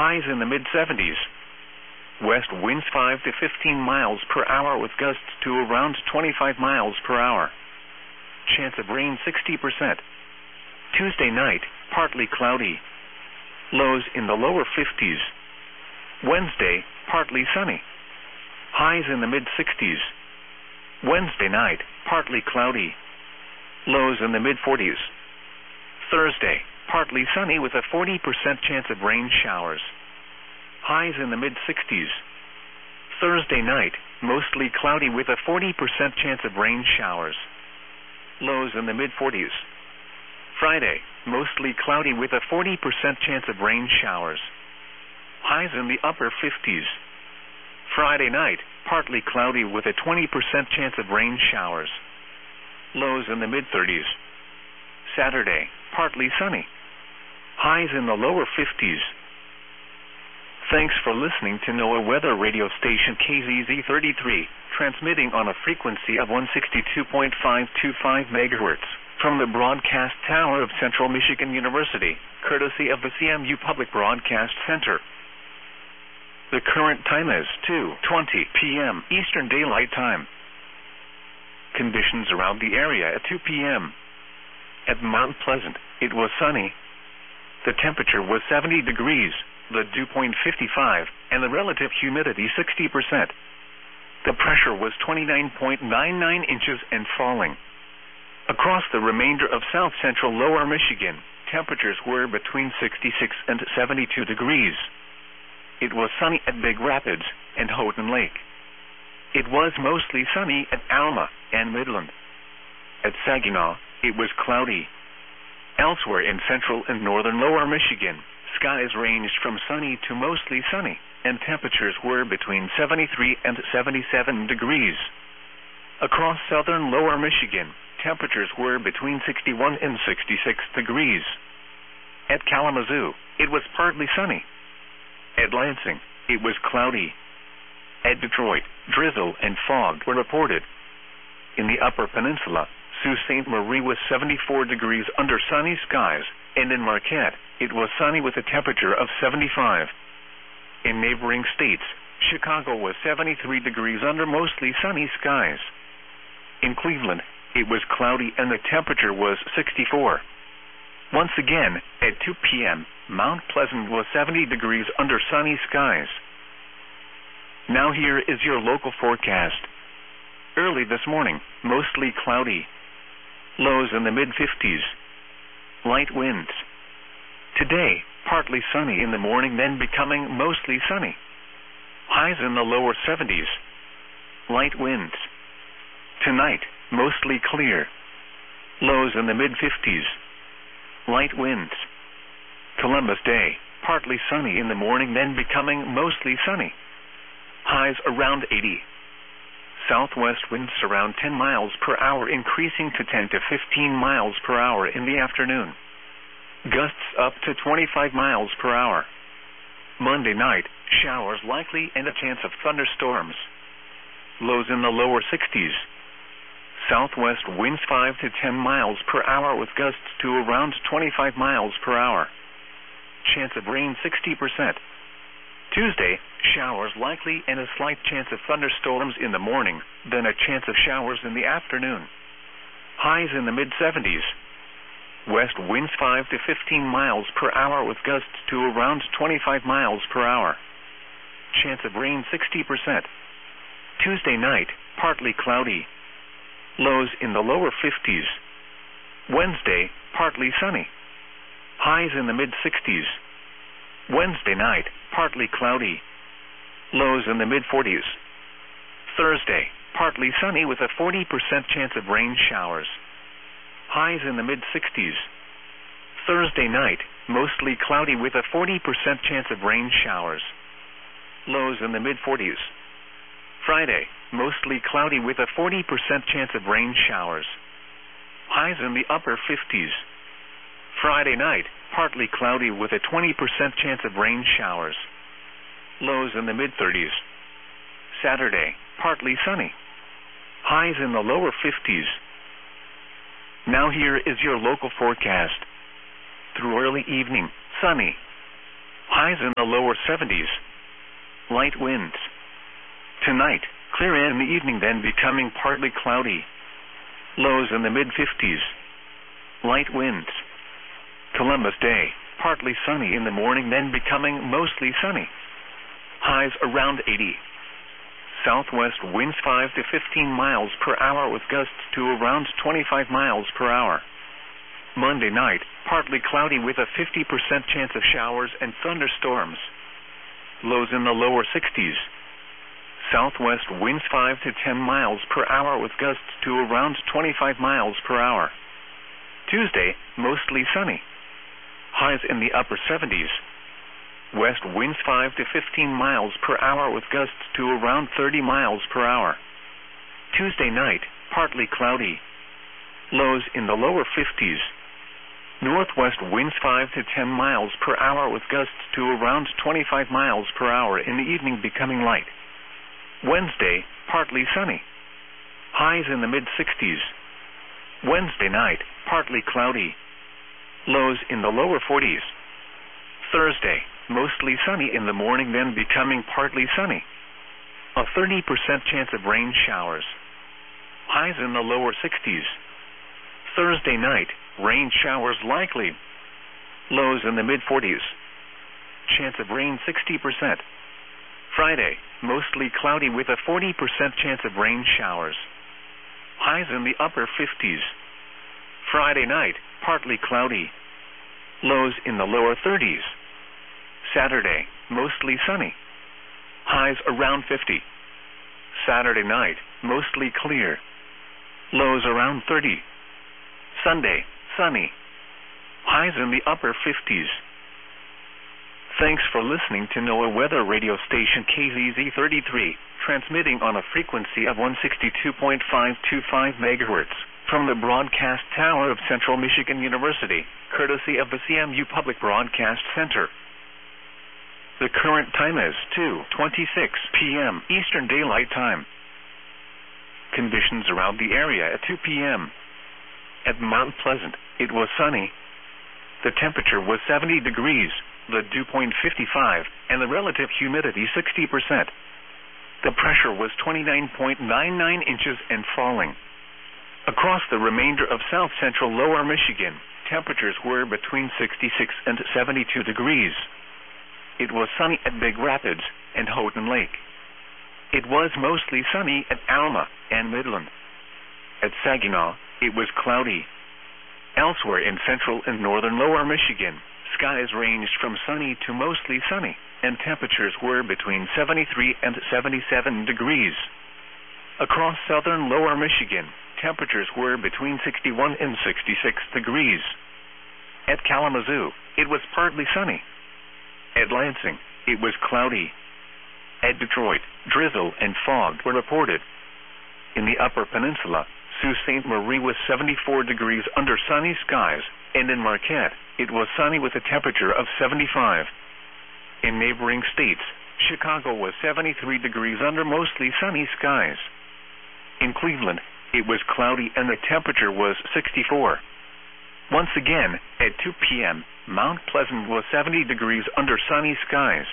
highs in the mid-70s. West winds 5 to 15 miles per hour with gusts to around 25 miles per hour. Chance of rain 60%. Tuesday night, partly cloudy. Lows in the lower 50s. Wednesday, partly sunny. Highs in the mid-60s. Wednesday night, partly cloudy. Lows in the mid-40s. Thursday, partly sunny with a 40% chance of rain showers. Highs in the mid-60s. Thursday night, mostly cloudy with a 40% chance of rain showers. Lows in the mid-40s. Friday, mostly cloudy with a 40% chance of rain showers. Highs in the upper 50s. Friday night, partly cloudy with a 20% chance of rain showers. Lows in the mid-30s. Saturday, partly sunny. Highs in the lower 50s. Thanks for listening to NOAA Weather Radio Station KZZ33, transmitting on a frequency of 162.525 MHz from the broadcast tower of Central Michigan University, courtesy of the CMU Public Broadcast Center. The current time is 2:20 p.m. Eastern Daylight Time. Conditions around the area at 2 p.m. At Mount Pleasant, it was sunny. The temperature was 70 degrees, the dew point 55, and the relative humidity 60%. The pressure was 29.99 inches and falling. Across the remainder of south-central lower Michigan, temperatures were between 66 and 72 degrees. It was sunny at Big Rapids and Houghton Lake. It was mostly sunny at Alma and Midland. At Saginaw, it was cloudy. Elsewhere in central and northern lower Michigan, skies ranged from sunny to mostly sunny, and temperatures were between 73 and 77 degrees. Across southern lower Michigan, temperatures were between 61 and 66 degrees. At Kalamazoo, it was partly sunny. At Lansing, it was cloudy. At Detroit, drizzle and fog were reported. In the Upper Peninsula, Sault Ste. Marie was 74 degrees under sunny skies, and in Marquette, it was sunny with a temperature of 75. In neighboring states, Chicago was 73 degrees under mostly sunny skies. In Cleveland, it was cloudy and the temperature was 64. Once again, at 2 p.m., Mount Pleasant was 70 degrees under sunny skies. Now here is your local forecast. Early this morning, mostly cloudy. Lows in the mid-50s. Light winds. Today, partly sunny in the morning, then becoming mostly sunny. Highs in the lower 70s. Light winds. Tonight, mostly clear. Lows in the mid-50s. Light winds. Columbus Day, partly sunny in the morning, then becoming mostly sunny. Highs around 80. Southwest winds around 10 miles per hour, increasing to 10 to 15 miles per hour in the afternoon. Gusts up to 25 miles per hour. Monday night, showers likely and a chance of thunderstorms. Lows in the lower 60s. Southwest winds 5 to 10 miles per hour with gusts to around 25 miles per hour. Chance of rain 60%. Tuesday, showers likely and a slight chance of thunderstorms in the morning, then a chance of showers in the afternoon. Highs in the mid-70s. West winds 5 to 15 miles per hour with gusts to around 25 miles per hour. Chance of rain 60%. Tuesday night, partly cloudy. Lows in the lower 50s. Wednesday, partly sunny. Highs in the mid-60s. Wednesday night, partly cloudy. Lows in the mid-40s. Thursday, partly sunny with a 40% chance of rain showers. Highs in the mid-60s. Thursday night, mostly cloudy with a 40% chance of rain showers. Lows in the mid-40s. Friday, mostly cloudy with a 40% chance of rain showers. Highs in the upper 50s. Friday night, partly cloudy with a 20% chance of rain showers. Lows in the mid-30s. Saturday, partly sunny. Highs in the lower 50s. Now here is your local forecast. Through early evening, sunny. Highs in the lower 70s. Light winds. Tonight, clear in the evening, then becoming partly cloudy. Lows in the mid-50s. Light winds. Columbus Day, partly sunny in the morning, then becoming mostly sunny. Highs around 80. Southwest winds 5 to 15 miles per hour with gusts to around 25 miles per hour. Monday night, partly cloudy with a 50% chance of showers and thunderstorms. Lows in the lower 60s. Southwest winds 5 to 10 miles per hour with gusts to around 25 miles per hour. Tuesday, mostly sunny. Highs in the upper 70s. West winds 5 to 15 miles per hour with gusts to around 30 miles per hour. Tuesday night, partly cloudy. Lows in the lower 50s. Northwest winds 5 to 10 miles per hour with gusts to around 25 miles per hour, in the evening becoming light. Wednesday, partly sunny. Highs in the mid-60s. Wednesday night, partly cloudy. Lows in the lower 40s. Thursday, mostly sunny in the morning, then becoming partly sunny. A 30% chance of rain showers. Highs in the lower 60s. Thursday night, rain showers likely. Lows in the mid-40s. Chance of rain 60%. Friday, mostly cloudy with a 40% chance of rain showers. Highs in the upper 50s. Friday night, partly cloudy. Lows in the lower 30s. Saturday, mostly sunny. Highs around 50. Saturday night, mostly clear. Lows around 30. Sunday, sunny. Highs in the upper 50s. Thanks for listening to NOAA Weather Radio Station KZZ33, transmitting on a frequency of 162.525 MHz from the broadcast tower of Central Michigan University, courtesy of the CMU Public Broadcast Center. The current time is 2:26 p.m. Eastern Daylight Time. Conditions around the area at 2 p.m. At Mount Pleasant, it was sunny. The temperature was 70 degrees, the dew point 55, and the relative humidity 60%. The pressure was 29.99 inches and falling. Across the remainder of south-central lower Michigan, temperatures were between 66 and 72 degrees. It was sunny at Big Rapids and Houghton Lake. It was mostly sunny at Alma and Midland. At Saginaw, it was cloudy. Elsewhere in central and northern lower Michigan, skies ranged from sunny to mostly sunny, and temperatures were between 73 and 77 degrees. Across southern lower Michigan, temperatures were between 61 and 66 degrees. At Kalamazoo, it was partly sunny. At Lansing, it was cloudy. At Detroit, drizzle and fog were reported. In the Upper Peninsula, Sault Ste. Marie was 74 degrees under sunny skies, and in Marquette, it was sunny with a temperature of 75. In neighboring states, Chicago was 73 degrees under mostly sunny skies. In Cleveland, it was cloudy and the temperature was 64. Once again, at 2 p.m., Mount Pleasant was 70 degrees under sunny skies.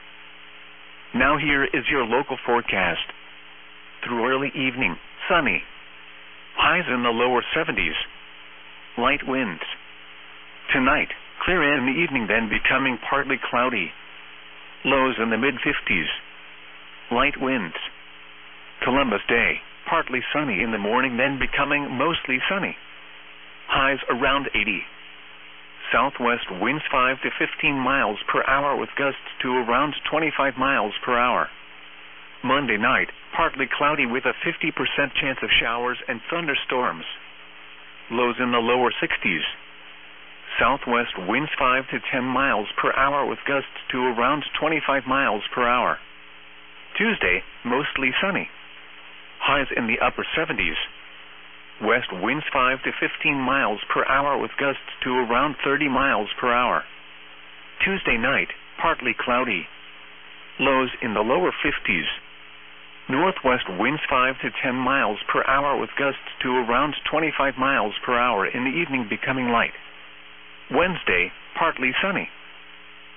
Now here is your local forecast. Through early evening, sunny. Highs in the lower 70s. Light winds. Tonight, clear in the evening, then becoming partly cloudy. Lows in the mid-50s. Light winds. Columbus Day, partly sunny in the morning, then becoming mostly sunny. Highs around 80. Southwest winds 5 to 15 miles per hour with gusts to around 25 miles per hour. Monday night, partly cloudy with a 50% chance of showers and thunderstorms. Lows in the lower 60s. Southwest winds 5 to 10 miles per hour with gusts to around 25 miles per hour. Tuesday, mostly sunny. Highs in the upper 70s. West winds 5 to 15 miles per hour with gusts to around 30 miles per hour. Tuesday night, partly cloudy. Lows in the lower 50s. Northwest winds 5 to 10 miles per hour with gusts to around 25 miles per hour, in the evening becoming light. Wednesday, partly sunny.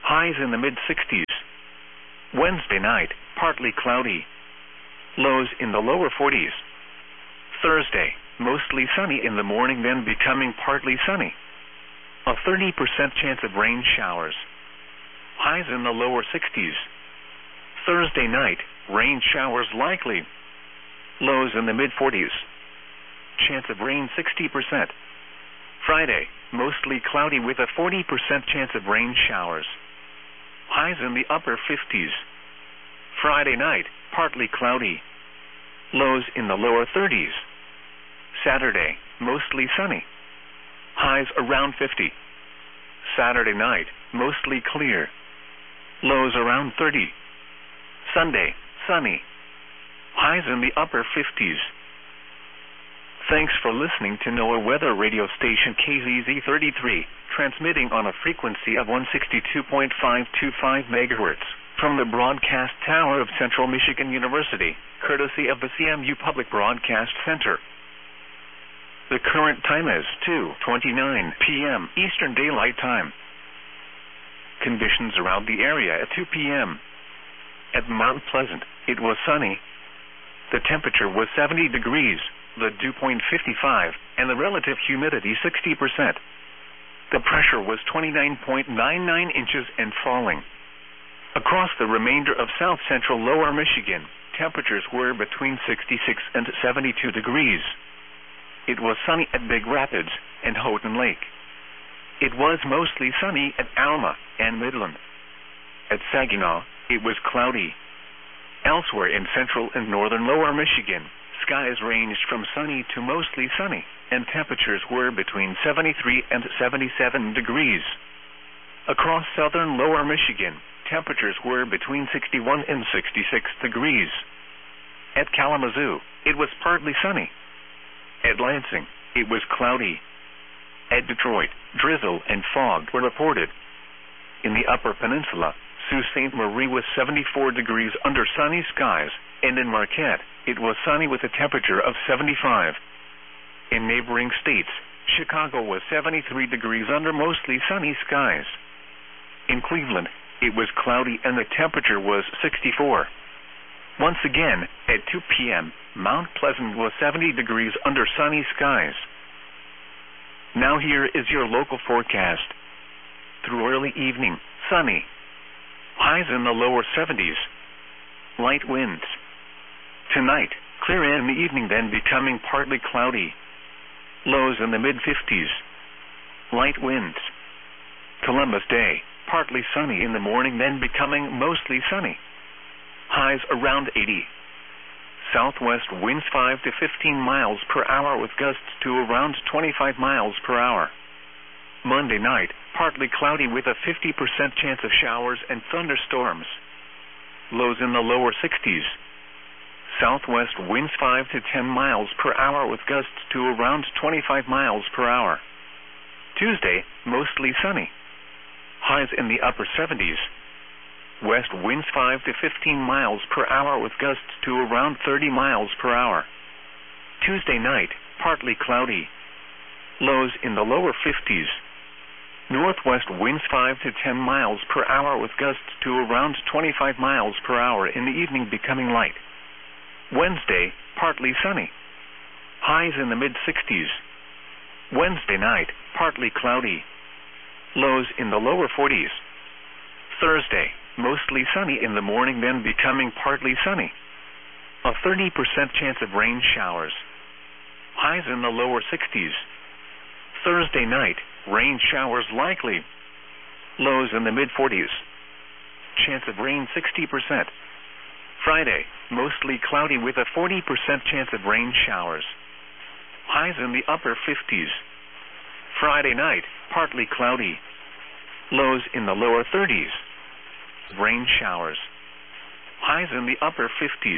Highs in the mid-60s. Wednesday night, partly cloudy. Lows in the lower 40s. Thursday, mostly sunny in the morning, then becoming partly sunny. A 30% chance of rain showers. Highs in the lower 60s. Thursday night, rain showers likely. Lows in the mid-40s. Chance of rain 60%. Friday, mostly cloudy with a 40% chance of rain showers. Highs in the upper 50s. Friday night, partly cloudy. Lows in the lower 30s. Saturday, mostly sunny. Highs around 50. Saturday night, mostly clear. Lows around 30. Sunday, sunny. Highs in the upper 50s. Thanks for listening to NOAA Weather Radio Station KZZ33, transmitting on a frequency of 162.525 MHz from the broadcast tower of Central Michigan University, courtesy of the CMU Public Broadcast Center. The current time is 2:29 p.m. Eastern Daylight Time. Conditions around the area at 2 p.m. At Mount Pleasant, it was sunny. The temperature was 70 degrees, the dew point 55, and the relative humidity 60%. The pressure was 29.99 inches and falling. Across the remainder of south central lower Michigan, temperatures were between 66 and 72 degrees. It was sunny at Big Rapids and Houghton Lake. It was mostly sunny at Alma and Midland. At Saginaw, it was cloudy. Elsewhere in central and northern lower Michigan, skies ranged from sunny to mostly sunny, and temperatures were between 73 and 77 degrees. Across southern lower Michigan, temperatures were between 61 and 66 degrees. At Kalamazoo, it was partly sunny. At Lansing, it was cloudy. At Detroit, drizzle and fog were reported. In the Upper Peninsula, Sault Ste. Marie was 74 degrees under sunny skies, and in Marquette, it was sunny with a temperature of 75. In neighboring states, Chicago was 73 degrees under mostly sunny skies. In Cleveland, it was cloudy and the temperature was 64. Once again, at 2 p.m., Mount Pleasant was 70 degrees under sunny skies. Now here is your local forecast. Through early evening, sunny. Highs in the lower 70s. Light winds. Tonight, clear in the evening, then becoming partly cloudy. Lows in the mid-50s. Light winds. Columbus Day, partly sunny in the morning, then becoming mostly sunny. Highs around 80. Southwest winds 5 to 15 miles per hour with gusts to around 25 miles per hour. Monday night, partly cloudy with a 50% chance of showers and thunderstorms. Lows in the lower 60s. Southwest winds 5 to 10 miles per hour with gusts to around 25 miles per hour. Tuesday, mostly sunny. Highs in the upper 70s. West winds 5 to 15 miles per hour with gusts to around 30 miles per hour. Tuesday night, partly cloudy. Lows in the lower 50s. Northwest winds 5 to 10 miles per hour with gusts to around 25 miles per hour, in the evening becoming light. Wednesday, partly sunny. Highs in the mid-60s. Wednesday night, partly cloudy. Lows in the lower 40s. Thursday, mostly sunny in the morning, then becoming partly sunny. A 30% chance of rain showers. Highs in the lower 60s. Thursday night, rain showers likely. Lows in the mid-40s. Chance of rain 60%. Friday, mostly cloudy with a 40% chance of rain showers. Highs in the upper 50s. Friday night, partly cloudy. Lows in the lower 30s. Rain showers. Highs in the upper 50s.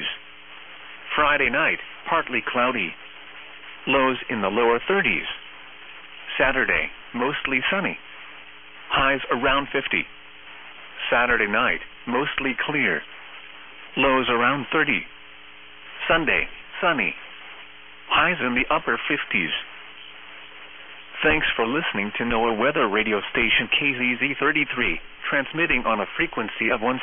Friday night, partly cloudy. Lows in the lower 30s. Saturday, mostly sunny. Highs around 50. Saturday night, mostly clear. Lows around 30. Sunday, sunny. Highs in the upper 50s. Thanks for listening to NOAA weather radio station KZZ 33, transmitting on a frequency of 1